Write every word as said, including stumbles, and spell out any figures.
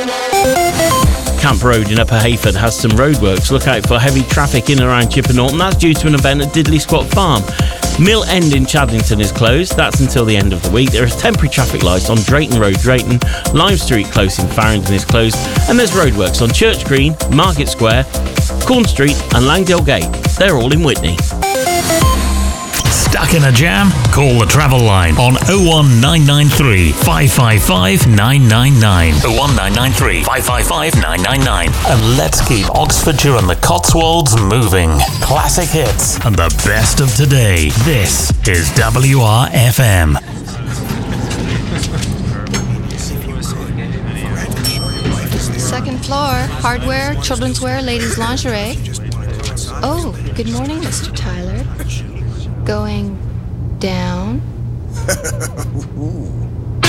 Camp Road in Upper Hayford has some roadworks. Look out for heavy traffic in and around Chipper Norton. That's due to an event at Diddley Squat Farm. Mill End in Chadlington is closed. That's until the end of the week. There is temporary traffic lights on Drayton Road, Drayton. Lime Street close in Farringdon is closed. And there's roadworks on Church Green, Market Square, Corn Street and Langdale Gate. They're all in Whitney. Stuck in a jam? Call the travel line on oh one nine nine three, five five five, nine nine nine. oh one nine nine three, five five five, nine nine nine. And let's keep Oxfordshire and the Cotswolds moving. Classic hits and the best of today. This is W R F M. Second floor, hardware, children's wear, ladies' lingerie. Oh, good morning, Mister Tyler. Going down.